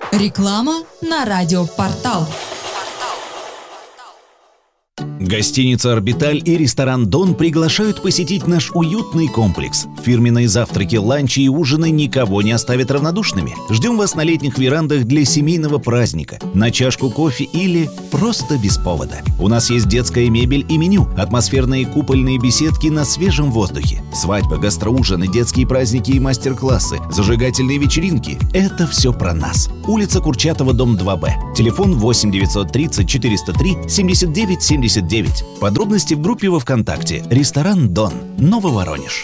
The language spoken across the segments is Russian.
Реклама на радиопортал. Гостиница «Орбиталь» и ресторан «Дон» приглашают посетить наш уютный комплекс. Фирменные завтраки, ланчи и ужины никого не оставят равнодушными. Ждем вас на летних верандах для семейного праздника, на чашку кофе или просто без повода. У нас есть детская мебель и меню, атмосферные купольные беседки на свежем воздухе, свадьбы, гастроужины, детские праздники и мастер-классы, зажигательные вечеринки – это все про нас. Улица Курчатова, дом 2Б. Телефон 8 930 403 79 79. Подробности в группе во ВКонтакте. Ресторан «Дон», Нововоронеж.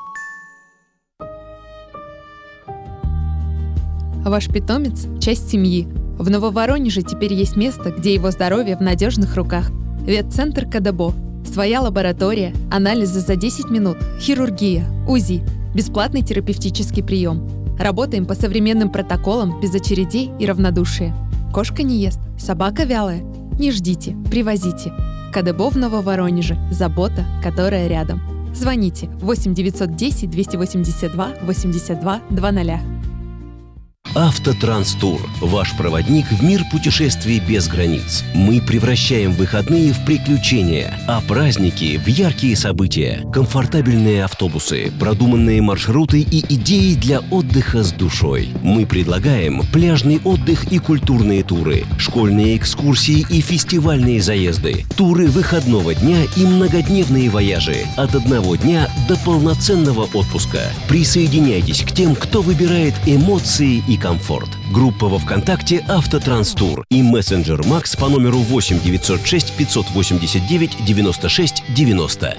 Ваш питомец – часть семьи. В Нововоронеже теперь есть место, где его здоровье в надежных руках. Ветцентр КДБО. Своя лаборатория, анализы за 10 минут, хирургия, УЗИ, бесплатный терапевтический прием. Работаем по современным протоколам без очередей и равнодушия. Кошка не ест, собака вялая. Не ждите, привозите. КДБО в Нововоронеже. Забота, которая рядом. Звоните 8 910 282 82 00. Автотранстур. Ваш проводник в мир путешествий без границ. Мы превращаем выходные в приключения, а праздники в яркие события. Комфортабельные автобусы, продуманные маршруты и идеи для отдыха с душой. Мы предлагаем пляжный отдых и культурные туры, школьные экскурсии и фестивальные заезды, туры выходного дня и многодневные вояжи от одного дня до полноценного отпуска. Присоединяйтесь к тем, кто выбирает эмоции и комфорт. Группа во ВКонтакте «Автотранстур» и мессенджер Макс по номеру 8 906 589 96 90.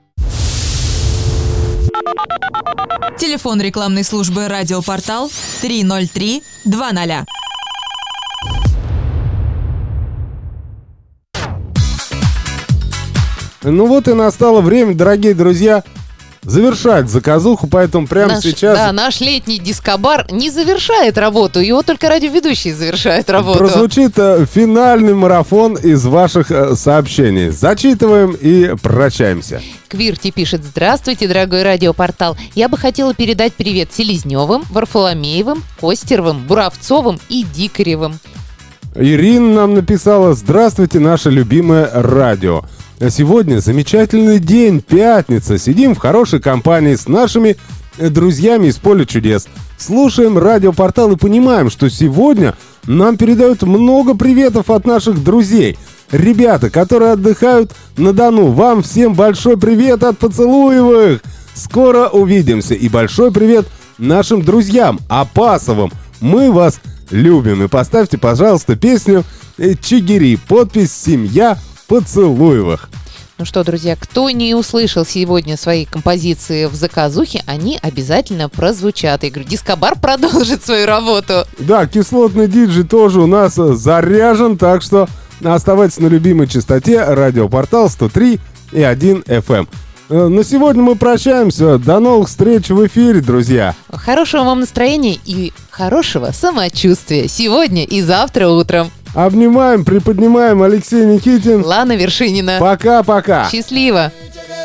Телефон рекламной службы «Радиопортал» 303 20. Ну вот и настало время, дорогие друзья, завершать заказуху, поэтому прямо сейчас... Да, наш летний дискобар не завершает работу, его только радиоведущие завершают работу. Прозвучит финальный марафон из ваших сообщений. Зачитываем и прощаемся. Квирти пишет: здравствуйте, дорогой радиопортал. Я бы хотела передать привет Селезневым, Варфоломеевым, Костеровым, Буравцовым и Дикаревым. Ирина нам написала: здравствуйте, наше любимое радио. Сегодня замечательный день, пятница. Сидим в хорошей компании с нашими друзьями из поля чудес. Слушаем радиопортал и понимаем, что сегодня нам передают много приветов от наших друзей. Ребята, которые отдыхают на Дону, вам всем большой привет от Поцелуевых. Скоро увидимся. И большой привет нашим друзьям Апасовым. Мы вас любим. И поставьте, пожалуйста, песню «Чигири». Подпись «Семья Поцелуевых». Ну что, друзья, кто не услышал сегодня свои композиции в заказухе, они обязательно прозвучат. Я говорю, дискобар продолжит свою работу. Да, кислотный диджей тоже у нас заряжен, так что оставайтесь на любимой частоте. Радиопортал 103,1 FM. На сегодня мы прощаемся. До новых встреч в эфире, друзья. Хорошего вам настроения и хорошего самочувствия сегодня и завтра утром. Обнимаем, приподнимаем. Алексей Никитин. Лана Вершинина. Пока-пока. Счастливо.